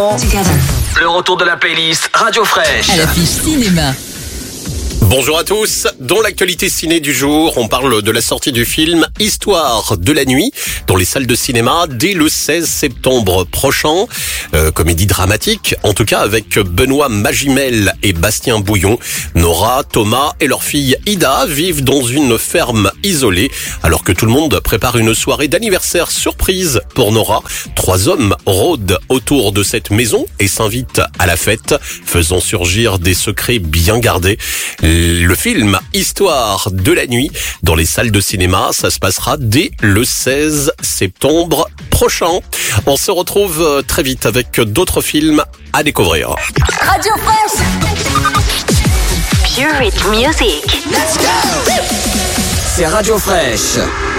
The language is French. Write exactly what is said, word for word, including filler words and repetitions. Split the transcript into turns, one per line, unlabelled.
Le retour de la playlist Radio Fraîche.
À l'affiche cinéma.
Bonjour à tous. Dans l'actualité ciné du jour, on parle de la sortie du film Histoire de la nuit dans les salles de cinéma dès le seize septembre prochain. Euh, comédie dramatique, en tout cas avec Benoît Magimel et Bastien Bouillon. Nora, Thomas et leur fille Ida vivent dans une ferme isolée alors que tout le monde prépare une soirée d'anniversaire surprise pour Nora. Trois hommes rôdent autour de cette maison et s'invitent à la fête, faisant surgir des secrets bien gardés. Le film Histoire de la nuit dans les salles de cinéma, ça se passera dès le seize septembre prochain. On se retrouve très vite avec d'autres films à découvrir.
Radio Fraîche.
Pure Hit Music.
C'est Radio Fraîche.